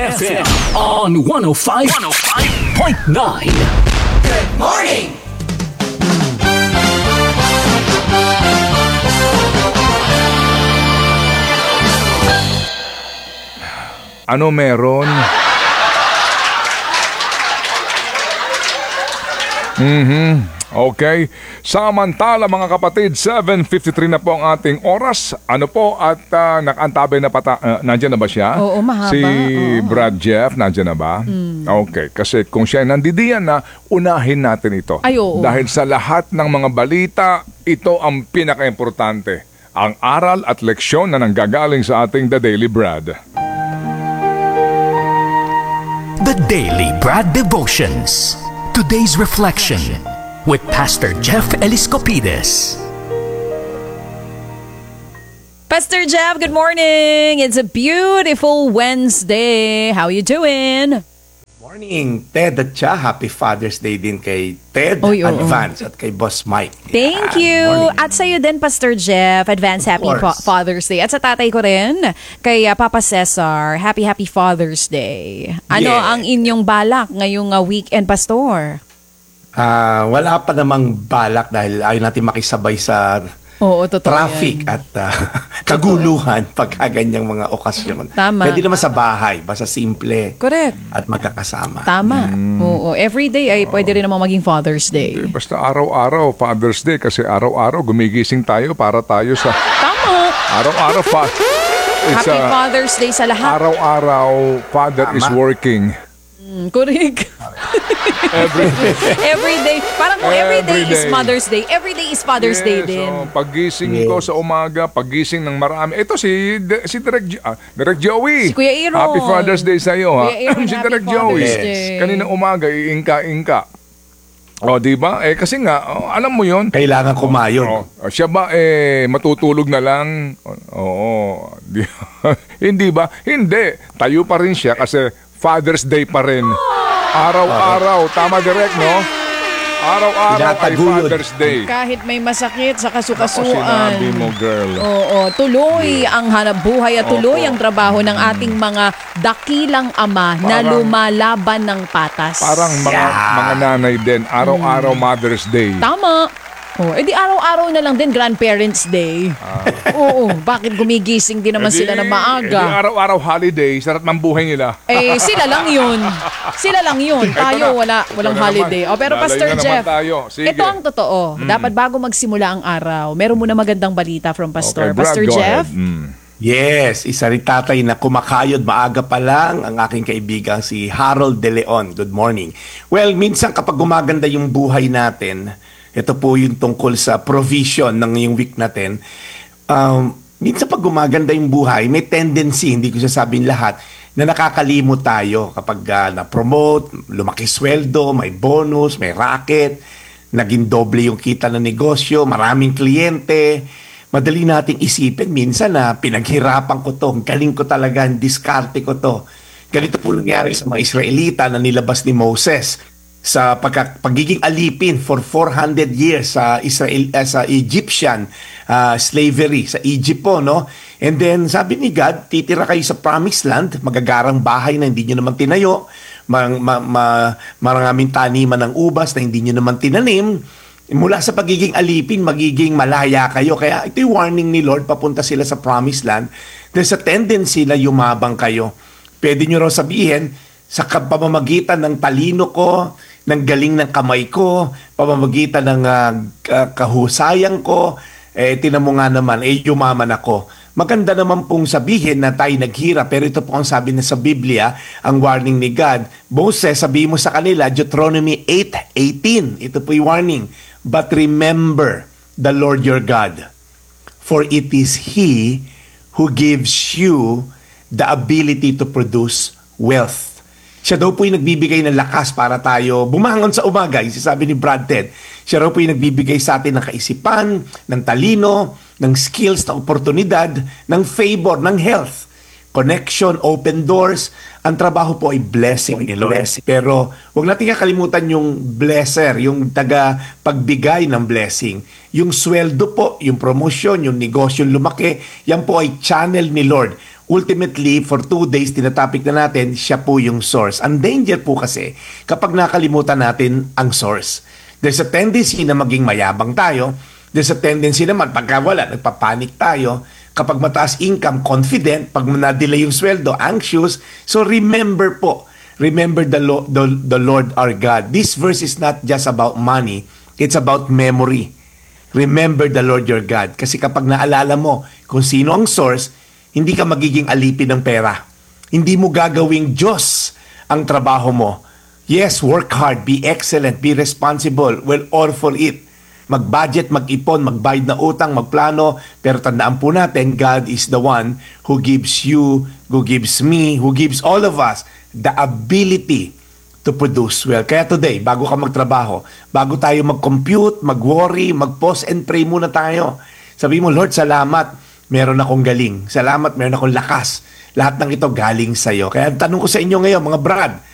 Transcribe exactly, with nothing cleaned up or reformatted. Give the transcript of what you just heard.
F M on one oh five point nine. Good morning! Ano meron? Mhm. Okay. Samantala mga kapatid, seven fifty-three na po ang ating oras. Ano po at uh, nakantabay na pata... Uh, nandyan na ba siya? Oo, mahaba. Si Oo. Brad Jeff, nandyan na ba? Mm. Okay. Kasi kung siya nandidiyan na, unahin natin ito. Ay, oo. Dahil sa lahat ng mga balita, ito ang pinaka-importante. Ang aral at leksyon na nanggagaling sa ating The Daily Brad. The Daily Brad Devotions. Today's reflection with Pastor Jeff Eliscopides. Pastor Jeff, good morning. It's a beautiful Wednesday. How you doing? Morning, Ted at Cha. Happy Father's Day din kay Ted, Oy, oo. Advance, at kay Boss Mike. Thank Yan, you. morning. At sa'yo din, Pastor Jeff. Advance Of Happy course. Fa- Father's Day. At sa tatay ko rin, kay uh, Papa Cesar, Happy Happy Father's Day. Ano Yeah. ang inyong balak ngayong uh, weekend, Pastor? Ah, wala pa namang balak dahil ayaw natin makisabay sa Oo, totoo traffic yan. at ah, kaguluhan pagka ganyang mga okasyon. Tama. Pwede naman sa bahay, basta simple Correct. at magkakasama. Tama. Oo, every day ay pwede rin naman maging Father's Day. Eh, Basta araw-araw, Father's Day, kasi araw-araw gumigising tayo para tayo sa... Tama. Araw-araw, fa- it's Happy a- Father's Day sa lahat. Araw-araw, Father is Tama. working. Mm, correct. Every Every day. Parang kung every day, Every is day. Mother's Day, every day is Father's Day Yes, din. oh, paggising Yes. ko sa umaga, paggising ng marami. Ito si De- si Direk, Jo- ah, Direk Joey. Si Kuya Aaron. Happy Father's Day sa iyo, ha. Kuya Aaron, si happy Direk Father's Joey. Day. Kanina umaga, iingka-ingka. O, di ba? Eh, kasi nga, oh, alam mo yon. Kailangan kumayon. Oh, siya ba eh matutulog na lang? Oo. Di- Hindi ba? Hindi. Tayo pa rin siya kasi Father's Day pa rin. Araw-araw. Tama, Direk, no? Araw-araw ay Tinataguyod. Father's Day. Kahit may masakit sa Ako kasukasuan. sinabi mo, girl. Oo, tuloy ang hanap buhay at tuloy Opo. ang trabaho ng ating mga dakilang ama na Parang- lumalaban ng patas. Parang mga Yeah. mga nanay din. Araw-araw Mother's Day. Tama. Oh, edi araw-araw na lang din Grandparents Day. Oo, bakit gumigising din naman Edi- sila na edi maaga? araw-araw holiday. Sarap ng buhay nila. Eh, sila lang yun. Sila lang yun. Ito Tayo, na. wala, Ito walang na holiday. naman. O, pero Lalayo Pastor na naman Jeff, tayo. Sige. ito ang totoo. Dapat bago magsimula ang araw, meron muna magandang balita from Pastor. Okay, Brad, Pastor go Jeff? ahead. Mm. Yes, isa rin tatay na kumakayod maaga pa lang ang aking kaibigan si Harold De Leon. Good morning. Well, minsan kapag gumaganda yung buhay natin, ito po yung tungkol sa provision ng yung week natin. Um, minsan pag gumaganda yung buhay, may tendency, hindi ko sasabihin lahat, na nakakalimot tayo kapag uh, na-promote, lumaki sweldo, may bonus, may racket, naging doble yung kita ng negosyo, maraming kliyente. Madali nating isipin minsan na pinaghirapan ko to, galing ko talaga, diskarte ko to. Ganito po nangyari sa mga Israelita na nilabas ni Moses sa pagka, pagiging alipin for four hundred years sa Israel uh, sa Egyptian uh, slavery sa Egypt po, no? And then sabi ni God, titira kayo sa promised land, magagarang bahay na hindi nyo naman tinayo, mang, ma, ma, maraming taniman ng ubas na hindi nyo naman tinanim. Mula sa pagiging alipin, magiging malaya kayo. Kaya ito yung warning ni Lord, papunta sila sa promised land. There's a tendency na yumabang kayo. Pwede nyo raw sabihin, sa pamamagitan ng talino ko, ng galing ng kamay ko, pamamagitan ng uh, kahusayan ko, eh, tinan mo nga naman, eh, yumaman ako. Maganda naman pong sabihin na tayo naghirap, pero ito po ang sabi na sa Biblia, ang warning ni God. Moses, sabihin mo sa kanila, Deuteronomy eight eighteen, ito po yung warning. But remember the Lord your God, for it is He who gives you the ability to produce wealth. Siya daw po yung nagbibigay ng lakas para tayo bumangon sa umaga. Yung sabi ni Brad Ted, siya raw po yung nagbibigay sa atin ng kaisipan, ng talino, ng skills, ng oportunidad, ng favor, ng health, connection, open doors. Ang trabaho po ay blessing ni Lord. Pero huwag natin kakalimutan yung blesser, yung taga pagbigay ng blessing. Yung sweldo po, yung promotion, yung negosyo lumaki, yan po ay channel ni Lord ultimately, for two days, tinatopic na natin, siya po yung source. Ang danger po kasi, kapag nakalimutan natin ang source. There's a tendency na maging mayabang tayo. There's a tendency naman, pagka wala, nagpapanik tayo. Kapag mataas income, confident. Pag na-delay yung sweldo, anxious. So remember po, remember the, Lo- the, the Lord our God. This verse is not just about money. It's about memory. Remember the Lord your God. Kasi kapag naalala mo kung sino ang source, hindi ka magiging alipin ng pera. Hindi mo gagawing Diyos ang trabaho mo. Yes, work hard, be excellent, be responsible, well, all for it. Mag-budget, mag-ipon, magbayad na utang, magplano. Pero tandaan po natin, God is the one who gives you, who gives me, who gives all of us the ability to produce well. Kaya today, bago ka magtrabaho, bago tayo mag-compute, mag-worry, mag-pause and pray muna tayo. Sabi mo, Lord, salamat, meron akong galing. Salamat, meron akong lakas. Lahat ng ito galing sa'yo. Kaya tanong ko sa inyo ngayon, mga brad,